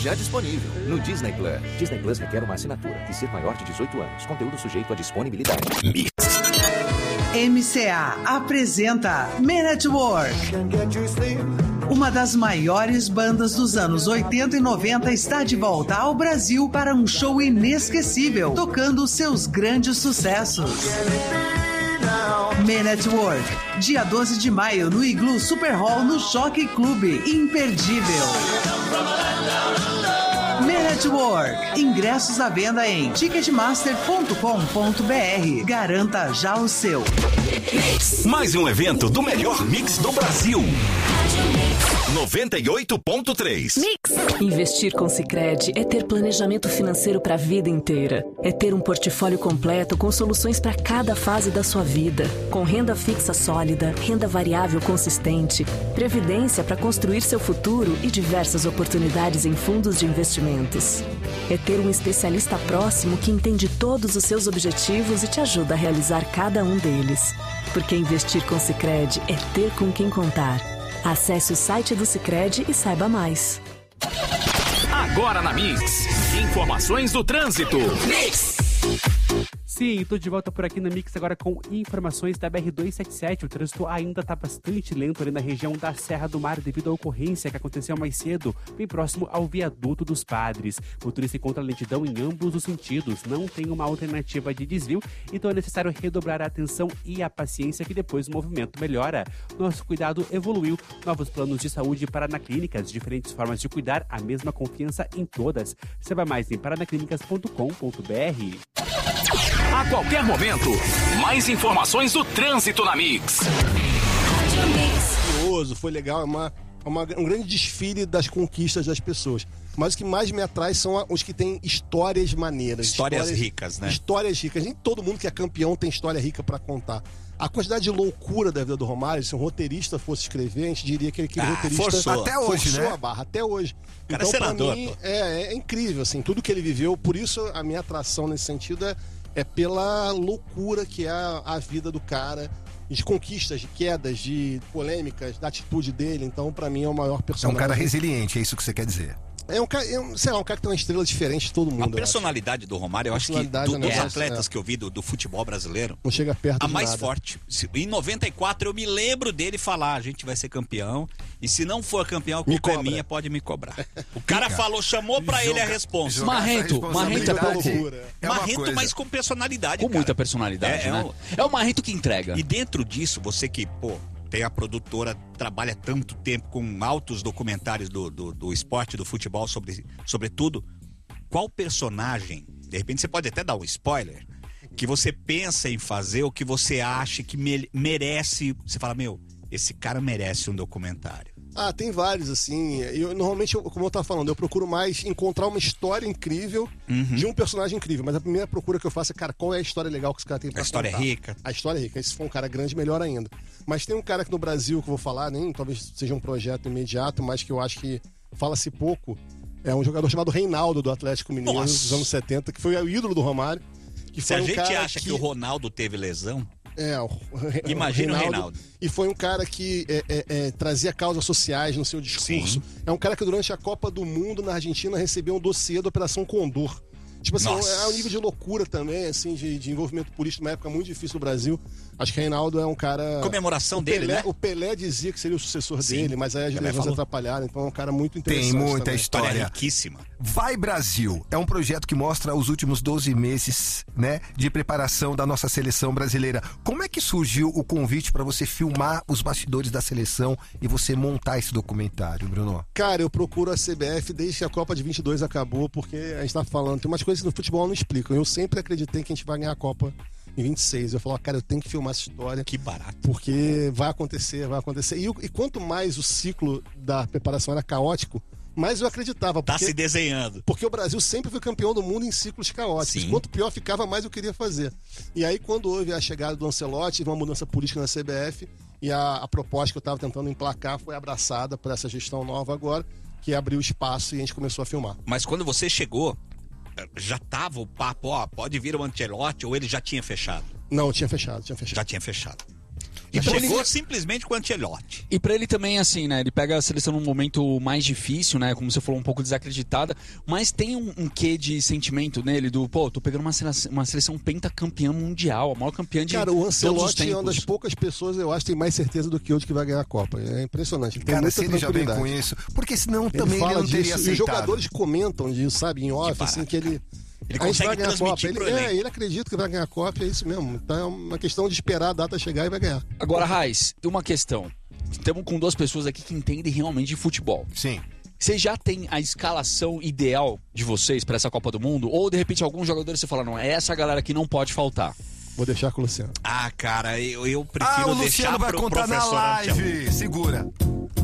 já disponível no Disney Plus. Disney Plus requer uma assinatura e ser maior de 18 anos. Conteúdo sujeito à disponibilidade. MCA apresenta Men at Work. Uma das maiores bandas dos anos 80 e 90 está de volta ao Brasil para um show inesquecível, tocando seus grandes sucessos. Men at Work, dia 12 de maio no Igloo Super Hall no Jockey Club. Imperdível. Men at Work. Ingressos à venda em ticketmaster.com.br. Garanta já o seu. Mais um evento do melhor mix do Brasil. 98.3. Mix. Investir com Sicredi é ter planejamento financeiro para a vida inteira. É ter um portfólio completo com soluções para cada fase da sua vida. Com renda fixa sólida, renda variável consistente, previdência para construir seu futuro e diversas oportunidades em fundos de investimentos. É ter um especialista próximo que entende todos os seus objetivos e te ajuda a realizar cada um deles. Porque investir com Sicredi é ter com quem contar. Acesse o site do Sicredi e saiba mais. Agora na Mix, informações do trânsito. Mix. Sim, tô de volta por aqui na Mix agora com informações da BR-277. O trânsito ainda tá bastante lento ali na região da Serra do Mar devido à ocorrência que aconteceu mais cedo, bem próximo ao Viaduto dos Padres. O motorista encontra lentidão em ambos os sentidos, não tem uma alternativa de desvio, então é necessário redobrar a atenção e a paciência que depois o movimento melhora. Nosso cuidado evoluiu, novos planos de saúde Paranaclínicas, diferentes formas de cuidar, a mesma confiança em todas. Saiba mais em paranaclínicas.com.br. A qualquer momento, mais informações do trânsito na Mix. Foi legal, um grande desfile das conquistas das pessoas. Mas o que mais me atrai são os que têm histórias maneiras. Histórias ricas, né? Histórias ricas. Nem todo mundo que é campeão tem história rica pra contar. A quantidade de loucura da vida do Romário, se um roteirista fosse escrever, a gente diria que aquele roteirista forçou. Até hoje, forçou, né? A barra, até hoje. O cara então, é senador, pra mim, é incrível, assim, tudo que ele viveu. Por isso, a minha atração nesse sentido é pela loucura que é a vida do cara, de conquistas, de quedas, de polêmicas, da atitude dele. Então, pra mim, é o maior personagem. É um cara resiliente, é isso que você quer dizer. É um cara, sei lá, um cara que tem uma estrela diferente de todo mundo. A personalidade do Romário, eu acho que dos atletas que eu vi do futebol brasileiro, não chega perto a de mais nada. forte. Em 94 eu me lembro dele falar: a gente vai ser campeão, e se não for campeão, a culpa é minha, pode me cobrar. O cara falou, chamou pra ele a responsa. Marrento é pouco. Marrento, mas com personalidade. Com muita personalidade, né? É o Marrento que entrega. E dentro disso, você que, tem a produtora, trabalha tanto tempo com altos documentários do esporte, do futebol, sobre tudo. Qual personagem, de repente você pode até dar um spoiler, que você pensa em fazer ou que você acha que merece, você fala, esse cara merece um documentário? Tem vários, assim. Normalmente, como eu tava falando, eu procuro mais encontrar uma história incrível de um personagem incrível. Mas a primeira procura que eu faço é, cara, qual é a história legal que esse cara tem pra contar? A história é rica. A história é rica. E se for um cara grande, melhor ainda. Mas tem um cara aqui no Brasil que eu vou falar, nem talvez seja um projeto imediato, mas que eu acho que fala-se pouco. É um jogador chamado Reinaldo, do Atlético Mineiro, dos anos 70, que foi o ídolo do Romário. Que se a gente acha que o Ronaldo teve lesão... Imagina o Reinaldo. E foi um cara que trazia causas sociais no seu discurso. Sim. É um cara que durante a Copa do Mundo na Argentina recebeu um dossiê da Operação Condor. Tipo assim, é um nível de loucura também, assim, de envolvimento político numa época muito difícil no Brasil. Acho que o Reinaldo é um cara... Comemoração dele, né? O Pelé dizia que seria o sucessor dele, mas aí as lesões atrapalharam. Então é um cara muito interessante. Tem muita também. história. Riquíssima. Vai Brasil é um projeto que mostra os últimos 12 meses, né, de preparação da nossa seleção brasileira. Como é que surgiu o convite para você filmar os bastidores da seleção e você montar esse documentário, Bruno? Cara, eu procuro a CBF desde que a Copa de 22 acabou, porque a gente tá falando, tem umas coisas que no futebol não explicam. Eu sempre acreditei que a gente vai ganhar a Copa em 26. Eu falo, cara, eu tenho que filmar essa história. Que barato. Porque vai acontecer. E quanto mais o ciclo da preparação era caótico, mais eu acreditava. Tá se desenhando. Porque o Brasil sempre foi campeão do mundo em ciclos caóticos. Sim. Quanto pior ficava, mais eu queria fazer. E aí, quando houve a chegada do Ancelotti, uma mudança política na CBF, e a proposta que eu estava tentando emplacar foi abraçada por essa gestão nova agora, que abriu espaço e a gente começou a filmar. Mas quando você chegou, já tava o papo, pode vir o Ancelotti, ou ele já tinha fechado? Não, tinha fechado. Já tinha fechado. E chegou simplesmente com o Ancelotti. E pra ele também, assim, né? Ele pega a seleção num momento mais difícil, né? Como você falou, um pouco desacreditada. Mas tem um quê de sentimento nele do, tô pegando uma seleção pentacampeã mundial, a maior campeã de Cara, o Ancelotti é uma tempos. das poucas pessoas, eu acho, que tem mais certeza do que outro que vai ganhar a Copa. É impressionante. Ele tem Cara, muita se ele já vem tranquilidade. com isso... Porque senão também ele fala não teria disso, aceitado. Os jogadores comentam disso, sabe, em off, assim, que ele... Ele a gente consegue vai ganhar a Copa. transmitir pro elenco. Ele acredita que vai ganhar a Copa, é isso mesmo. Então é uma questão de esperar a data chegar e vai ganhar. Agora, Raiz, tem uma questão. Estamos com duas pessoas aqui que entendem realmente de futebol. Sim. Vocês já têm a escalação ideal de vocês para essa Copa do Mundo? Ou, de repente, alguns jogadores você fala, não, é essa galera que não pode faltar? Vou deixar com o Luciano. Ah, cara, eu prefiro o deixar Luciano vai pro contar na professor live. Ancelotti. Segura.